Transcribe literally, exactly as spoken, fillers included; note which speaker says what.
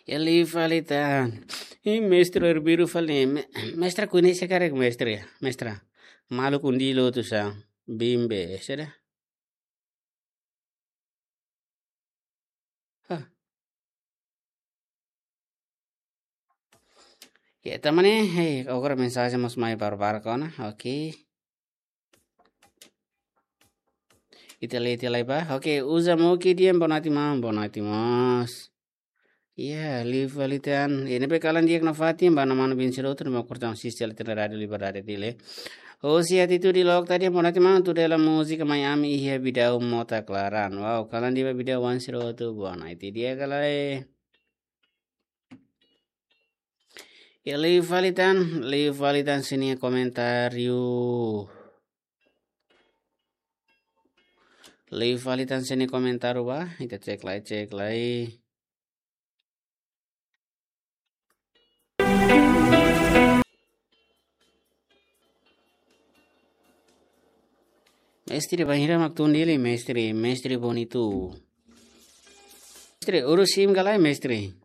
Speaker 1: Eli valitan. I maestro er biru fali. Maestra kuni sekarang maestra ya. Maestra. Malu kundi lo tu sa. Bimbe. Sudah. Hah. Ya temannya. Hei. Oker mensagem mas mai barbar kau na. Oke. Itali itali ba. Oke. Usa mau ki dia bonati mas. Bonati mas. Iya, live valitan. Ini pe kalan dia kena fatim bana mana bin siro tu mau kurang sistel tira radio liberare dile. Oh si hati tu di log tadi mau nanti mana tu dalam musik Miami iya video mota kelaran. Wow, kalan dia video one siro tu buana itu dia kalai. Ya live valitan, live valitan sini komentar you. Live valitan sini komentar wah, kita cek lagi cek lagi. Mestri bahira maktundili mestri, mestri bonito. Mestri urus sim galai mestri.